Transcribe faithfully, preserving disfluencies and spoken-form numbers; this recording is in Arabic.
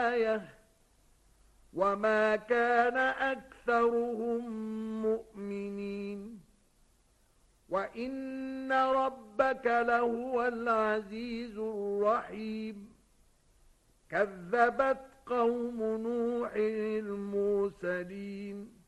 آية وما كان أكثرهم مؤمنين وإن ربك لهو العزيز الرحيم كذبت قوم نوح المرسلين